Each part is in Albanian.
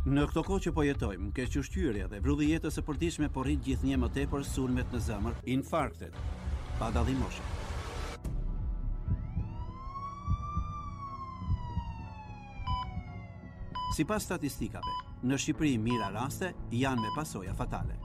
Në këto kohë që po jetojmë, kequshqyrja dhe vrulli jetës së përditshme po rrit gjithnjë më tepër sulmet në zemër, infarktet, pa dallim moshe. Sipas statistikave, në Shqipëri mira raste janë me pasoja fatale.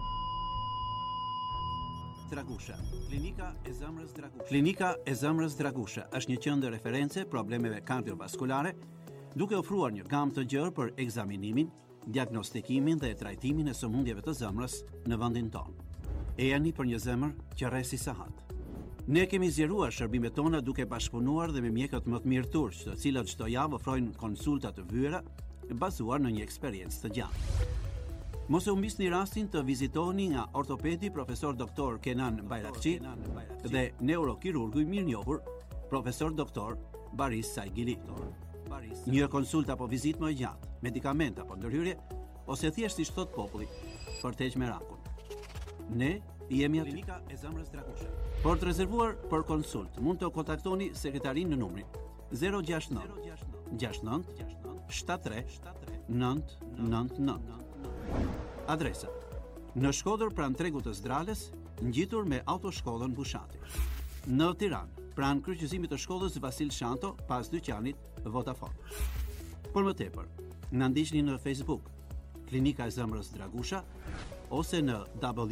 Dragusha. Klinika e zemrës Dragusha. Klinika e zemrës Dragusha është një qendër referencë problemeve kardiovaskulare, duke ofruar një gamë të gjerë për ekzaminimin, diagnostikimin dhe trajtimin e sëmundjeve të zemrës në vendin tonë. E jani për një zemër që rresi sahat. Ne kemi zgjeruar shërbimet tona duke bashkëpunuar dhe me mjekët më të mirë turq, të cilët çdo javë ofrojnë konsulta të vëra bazuar në një eksperiencë të gjatë. Mos e humbisni rastin të vizitoni nga ortopedi profesor doktor Kenan Bayrakçi dhe neurokirurgu i mirënjohur profesor doktor Baris Saigili. Një konsulta apo vizitë më gjatë, medikament apo ndërhyrje, ose thjesht si thot populli, për të heqë merakun. Ne jemi aty. Klinika e zemrës Dragusha. Për të rezervuar për konsult, mund të kontaktoni sekretarin në numrin 069 69 73 999. Adresa: në Shkodër pranë tregut të Zdrales, ngjitur me autoshkollën Bushati. Në Tiranë, pranë kryqëzimit të shkollës Vasil Shanto, pas dyqanit Vodafone. Për më tepër, na ndiqni në Facebook, Klinika e zemrës Dragusha, ose në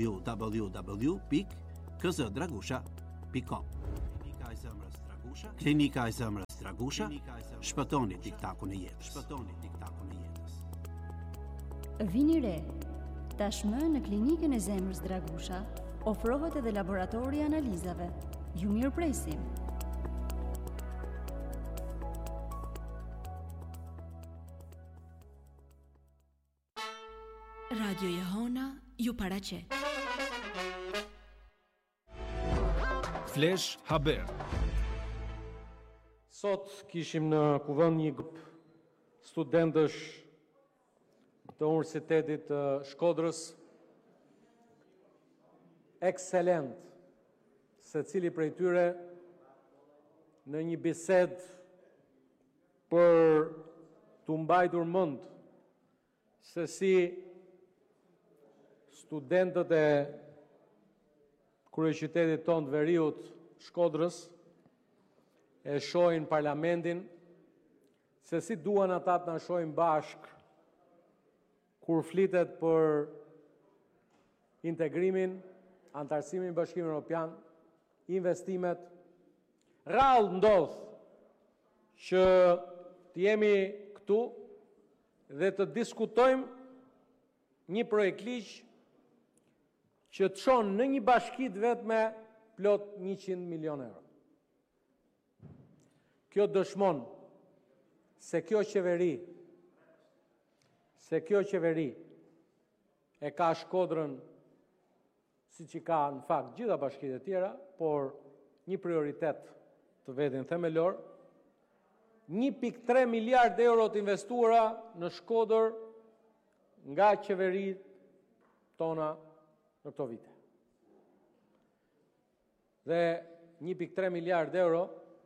www.kzdragusha.com. Klinika e zemrës Dragusha. Klinika e zemrës Dragusha. Shpëtoni tiktakun e jetës. Shpëtoni tiktakun e jetës. Vini re. Tashmë në Klinikën e zemrës Dragusha ofrohet edhe laboratori i analizave. Ju mirëpresim. Radio Jehona ju paraqet. Flash Haber. Sot kishim në kuvend një grup studentësh të Universitetit të Shkodrës, ekselent, secili prej tyre në një bisedë për të mbajtur mend se si studentët e kryeqytetit tonë të Veriut, Shkodrës, e shohin parlamentin, se si duan ata të na shohin bashk kur flitet për integrimin, antarësimin në Bashkimin Evropian, investimet. Rrallë ndodh që të jemi këtu dhe të diskutojmë një projekt ligj që të çon në një bashki të vetme plot 100 milion euro. Kjo dëshmon se kjo qeveri e ka Shkodrën siç i ka në fakt gjitha bashkitë e tjera, por një prioritet të vetin themelor, 1.3 miliard euro të investuara në Shkodër nga qeverit tona në këto vite. Dhe 1.3 miliard euro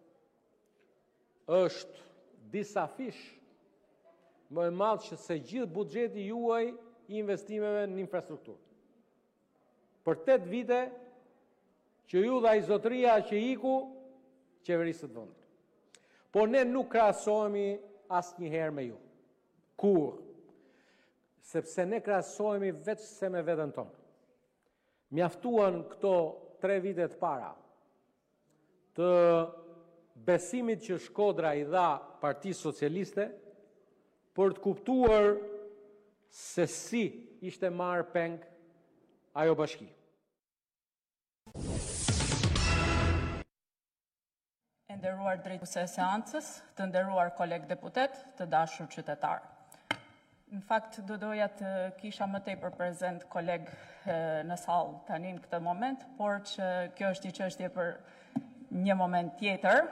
është disa fish më e madh që se gjithë buxheti juaj i investimeve në infrastrukturë. Për 8 vite që ju dhe ai zotëria që iku qeverisë të vendit. Por ne nuk krahasohemi asnjëherë me ju. Kur? Sepse ne krahasohemi vetëm me veten tonë. Mjaftuan këto 3 vite të para të besimit që Shkodra i dha Partisë Socialiste për të kuptuar se si ishte marrë peng ajo bashki. E nderuar drejtuese e seancës, të nderuar kolegë deputet, të dashur qytetar. Në fakt, do doja të kisha më tepër prezent kolegë në sallë tani në këtë moment, por që kjo është një çështje për një moment tjetër.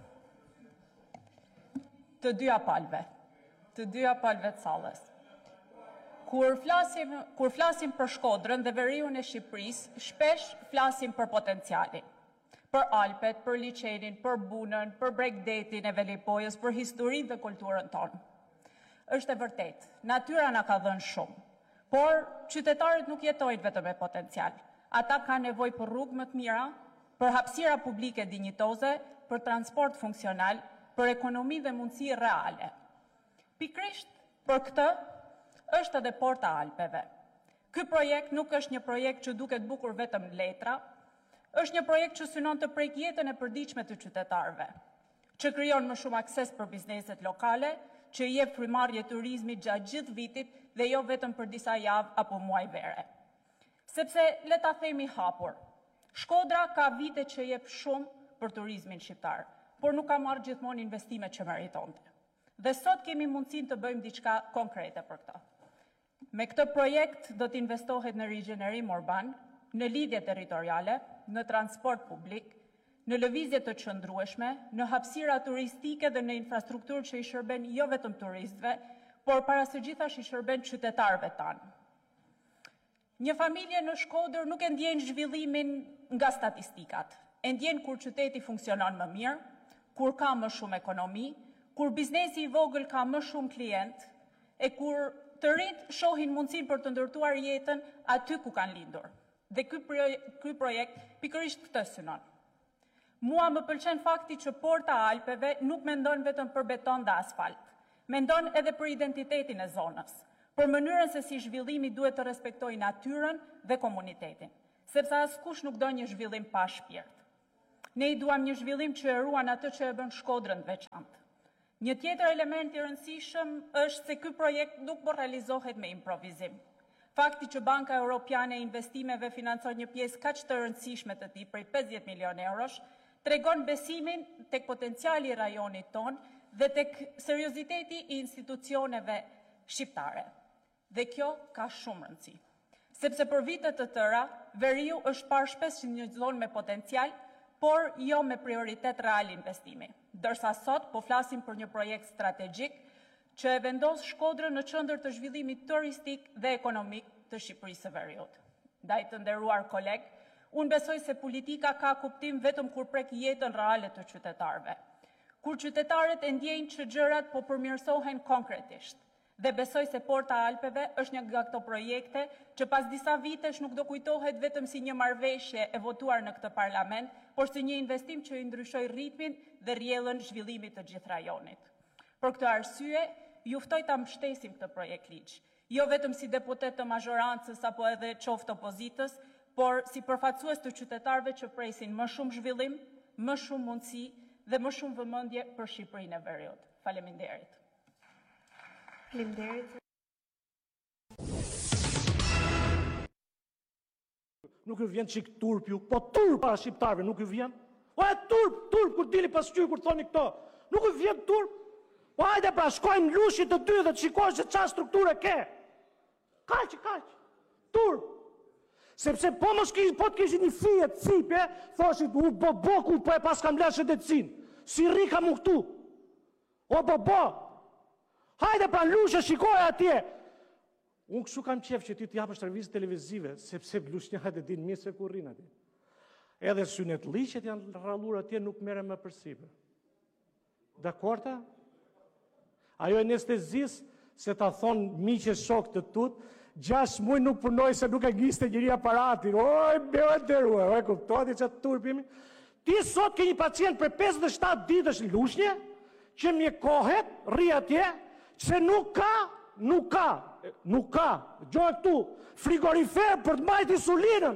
Të dyja palëve të sallës. Kur flasim për Shkodrën dhe veriun e Shqipërisë, shpesh flasim për potencialin. Për Alpet, për liçenin, për Bunën, për Bregdetin e Velipojës, për historinë dhe kulturën tonë. Është e vërtet, natyra na ka dhënë shumë, por qytetarët nuk jetojnë vetëm me potencial. Ata kanë nevojë për rrugë më të mira, për hapësira publike dinjitoze, për transport funksional, për ekonomi dhe mundësi reale. Pikrisht për këtë është edhe Porta Alpeve. Ky projekt nuk është një projekt që duket bukur vetëm në letra, është një projekt që synon të prek jetën e përditshme të qytetarëve, që krijon më shumë akses për bizneset lokale, që i jep frymëmarrje turizmit gjatë gjithë vitit dhe jo vetëm për disa javë apo muaj vere. Sepse le ta themi hapur, Shkodra ka vite që jep shumë për turizmin shqiptar, por nuk ka marrë gjithmonë investimet që meritonte. Dhe sot kemi mundësinë të bëjmë diçka konkrete për këtë. Me këtë projekt do të investohet në rigjenerim urban, në lidhje territoriale, në transport publik, në lëvizje të qëndrueshme, në hapësira turistike dhe në infrastrukturë që i shërben jo vetëm turistëve, por para së gjithash i shërben qytetarëve tanë. Një familje në Shkodër nuk e ndjen zhvillimin nga statistikat, e ndjen kur qyteti funksionon më mirë, kur ka më shumë ekonomi, kur biznesi i vogël ka më shumë klient, e kur të rinjt shohin mundësinë për të ndërtuar jetën aty ku kanë lindur. Dhe ky projekt pikërisht këtë synon. Mua më pëlqen fakti që Porta Alpeve nuk mendon vetëm për beton dhe asfalt, mendon edhe për identitetin e zonës, për mënyrën se si zhvillimi duhet të respektojë natyrën dhe komunitetin, sepse askush nuk do një zhvillim pa shpirt. Ne i duam një zhvillim që e ruan atë që e bën Shkodrën veçantë. Një tjetër element i rëndësishëm është se ky projekt nuk po realizohet me improvizim. Fakti që Banka Europiane e Investimeve financon një pjesë kaq të rëndësishme të tij, prej 50 milion eurosh, tregon besimin tek potenciali i rajonit ton dhe tek serioziteti i institucioneve shqiptare. Dhe kjo ka shumë rëndësi. Sepse për vite të tëra, Veriu është parë shpesh si një zonë me potencial, por jo me prioritet real investimi. Dërsa sot po flasim për një projekt strategjik që e vendos Shkodrën në qendër të zhvillimit turistik dhe ekonomik të Shqipërisë së Veriut. Ndaj të nderuar koleg, unë besoj se politika ka kuptim vetëm kur prek jetën reale të qytetarëve. Kur qytetarët e ndjejnë që gjërat po përmirësohen konkretisht. Dhe besoj se Porta Alpeve është një nga këto projekte që pas disa vitesh nuk do kujtohet vetëm si një marrëveshje e votuar në këtë parlament, por si një investim që i ndryshoi ritmin dhe rrjedhën zhvillimit të gjithë rajonit. Për këtë arsye, ju ftoj ta mbështesim këtë projekt ligj, jo vetëm si deputet të mazhorancës apo edhe qoftë opozitës, por si përfaqësues të qytetarëve që presin më shumë zhvillim, më shumë mundësi dhe më shumë vëmendje për Shqipërinë e Veriut. Faleminderit. Nuk ju vjen çik turp ju, po turp para shqiptarëve nuk ju vjen. O e turp, kur dili pas ty kur thoni këto. Nuk ju vjen turp. Po hajde pra shkojmë lushit të dy dhe të shikoj se çfarë strukture ke. Kaq. Turp. Sepse po të kishin një fije të cipe, thoshit u boku po e pas kam lëshë decin. Si rika mu këtu. O bo. Hajde pra lushe shikoj atje. Unë kështu kam qef që ti t'japësh televizit televizive, sepse lushnjat e din mirë se ku rrin atje. Edhe synet liqet janë rrallur atje nuk mere më përsipër. Dakorta? Ajo e anestezis, se ta thonë miqe shok të tut, 6 muaj nuk punoj se nuk e gjiste njëri aparatin. Oj, beo e derua, oj, kuptoti që të turpimi. Ti sot ke një pacient për 57 ditësh lushnje, që mjekohet, rri atje, që nuk ka, gjoj këtu, frigorifer për të majt insulinën.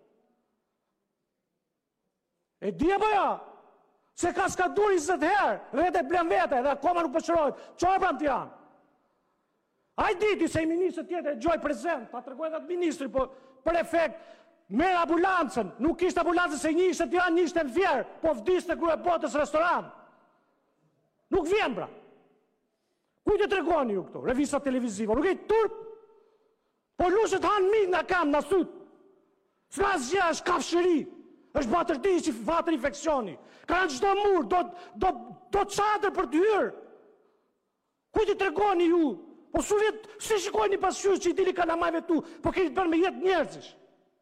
E di apo ja, se ka skadur 20 herë, vete blen vete, dhe akoma nuk përshërojt, qorpram të janë. A i diti se i ministrë tjetër e gjoj prezent, ta të regojnë atë ministri, po për efekt, merë ambulancën, nuk ishte ambulancën se një ishte të janë, një ishte në fjerë, po vdiste kërë e botës restoran. Nuk vjen, bra. Kujtë të regoni ju këto, revisa televiziva, nuk e turp, po lushet hanë mi nga kam, nga sut. S'ka zgja, është kafshëri, është batërti që fatër infekcioni. Ka në qdo mur, do qatër për të hyrë. Kujtë të regoni ju, po si shikoj një pasqysh që i dili kalamajve tu, po kejtë bërë me jetë njerëzish.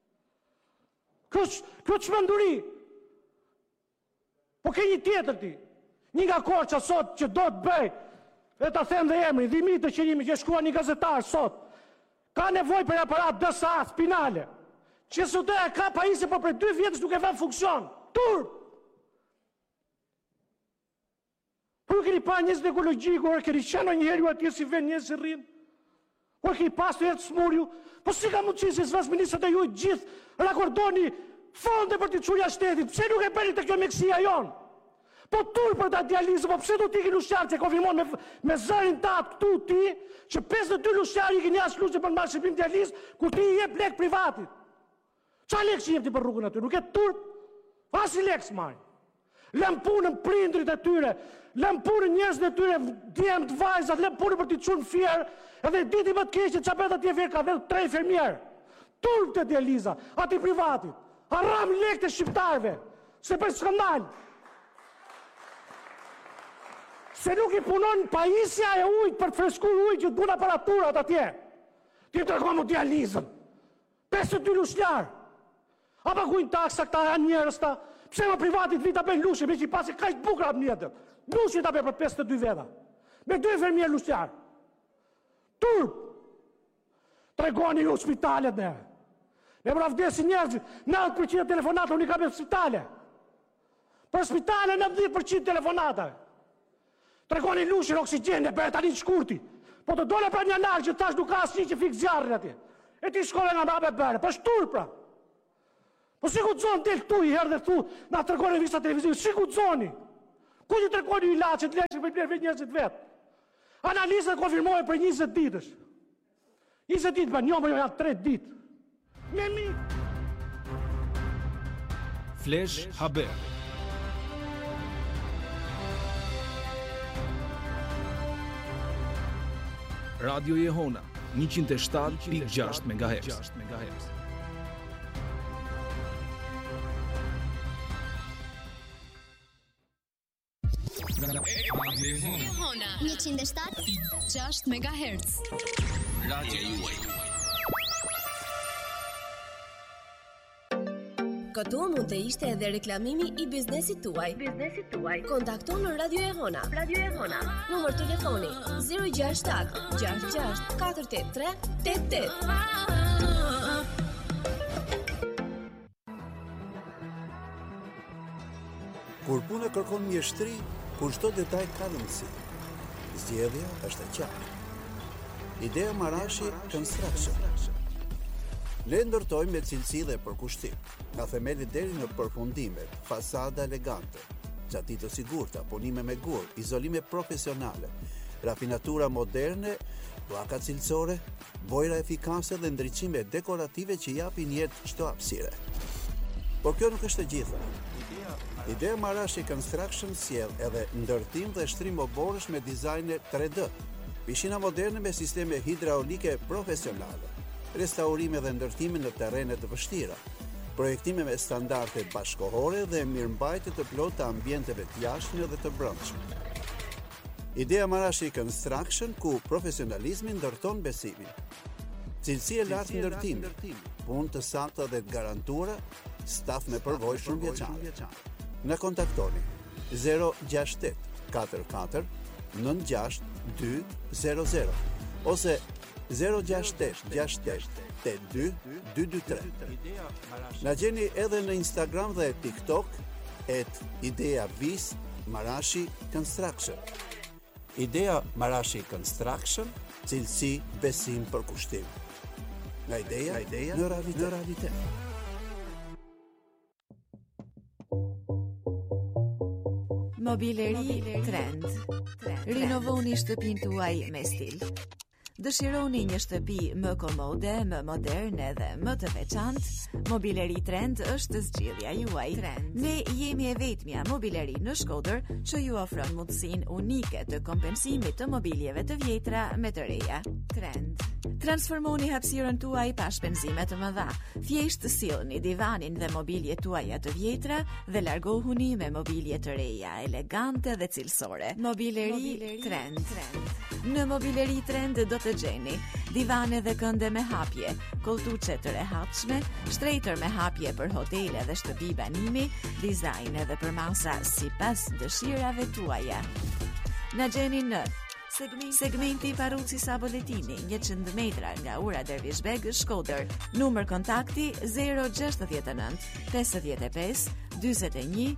Kjo që mënduri. Po ke një tjetër ti, një nga Korça sot që do të bëj Dhe ta them dhe emrin, Dhimit të Qenimi që shkruan një gazetar sot, ka nevojë për aparat DSA spinale, që sot e ka pajisje për 2 vjetës nuk e vënë funksion. Turp! Por keni pa njerëz në ekologjik, or keni qenë njëherë ju atje si vend njerëz që rrin. Por keni pas të jetë smurju, po si ka mundësi se s'vas ministrat e ju gjithë rakordoni fonde për t'i çuar shtetit. Pse nuk e bëni të kjo meksia jon? Po turp për ta dializë, po pse do t'i keni ushqar që konfirmon me zërin tat këtu ti, që 52 ushqar i keni as luçi për marrë shërbim dializë, kur ti i jep lek privatit. Qa lek që jep ti për rrugën aty? Nuk e turp? As i lek s'marrin. Lëm punën prindrit e tyre, lëm punën njerëzit e tyre, djemt, vajzat, lëm punën për t'i çuar në fierë, edhe diti më të keq që çfarë atje ver ka vetë 3 fermier. Turp të dializa, aty privatit. Haram lek të shqiptarëve, se për skandal. Se nuk i punon pajisja e ujit për të freskuar ujit që të bën aparaturat atje. Ti tregon mu dializën. 52 ushqar. A paguajnë taksa këta janë njerëz ta? Pse më privatit vita bëjnë lushe, me që i pasi kaq bukra mjetët. Lushe ta bëjnë për 52 veta. Me 2 fermier lushqar. Turp! Tregoni ju spitalet ne. Ne më vdesin njerëz, 90% e telefonata unë i kam në spitale. Për spitale 90% telefonata. Tregoni lushin oksigjen, e bëhet tani shkurti. Po të dole pra një larë që tash nuk ka asnjë që fik zjarrin atje. E ti shkove nga mbabe bërë, po shtur pra. Po si guxon del këtu i herë dhe këtu, na tregoni visa televizion, si guxoni? Ku ti tregoni ilaçet, lekë për blerë njerëzit vet. Analizat konfirmojnë për 20 ditësh. 20 ditë pa njëmë janë 3 ditë. Me mi. Flash Haber. Radio Jehona 107.6 MHz. Jehona 107.6 MHz. Radio juaj. Këtu mund të ishte edhe reklamimi i biznesit tuaj. Kontakto në Radio Jehona. Numër telefoni 067 66 483 88. Kur puna kërkon mjeshtri, kur çdo detaj ka rëndësi. Zgjedhja është e qartë. Idea Marashi Construction. Ne ndërtojmë me cilësi dhe përkushtim, nga themeli deri në përfundimet, fasada elegante, gjati të sigurta, punime me gur, izolime profesionale, rafinatura moderne, pllaka cilësore, bojra efikase dhe ndriçime dekorative që japin jetë çdo hapësire. Por kjo nuk është e gjitha. Idea Marashi Construction sjell edhe ndërtim dhe shtrim oborësh me dizajne 3D, pishina moderne me sisteme hidraulike profesionale, restaurime dhe ndërtime në terrene të vështira, projektime me standarde bashkëkohore dhe mirëmbajtje të plotë të ambienteve të jashtme dhe të brendshme. Idea Marashi Construction, ku profesionalizmi ndërton besimin. Cilësi e lartë ndërtimi, punë të sakta dhe të garantuara, staf me përvojë shumëvjeçare. Na kontaktoni 068 44 96 200 ose 068 68 82 223. Na gjeni edhe në Instagram dhe TikTok @ideavis Marashi Construction. Idea Marashi Construction, cilësi, besim, përkushtim. Nga ideja në realitet. Mobileri Trend. Rinovoni shtëpinë tuaj me stil. Dëshironi një shtëpi më komode, më moderne dhe më të veçantë? Mobileri Trend është zgjidhja juaj. Ne jemi e vetmja mobileri në Shkodër që ju ofron mundësinë unike të kompensimit të mobiljeve të vjetra me të reja. Trend. Transformoni hapësirën tuaj pa shpenzime të mëdha. Thjesht sillni divanin dhe mobiljet tuaja të vjetra dhe largohuni me mobilje të reja, elegante dhe cilësore. Mobileri Trend. Në Mobileri Trend do të gjeni divane dhe kënde me hapje, koltuçe të rehatshme, shtrejtër me hapje për hotele dhe shtëpi banimi, dizajn edhe për masa sipas dëshirave tuaja. Na gjeni në Segmenti Parruci Saboletini, 100 metra nga ura Dervishbeg, Shkodër. Numër kontakti 069 55 41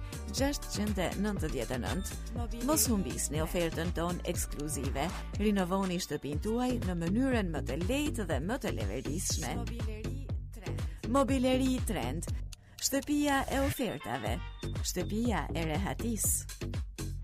699. Mos humbisni ofertën ton ekskluzive. Rinovoni shtëpinë tuaj në mënyrën më të lehtë dhe më të lehtësishme. Mobileri Trend. Shtëpia e ofertave. Shtëpia e rehatisë.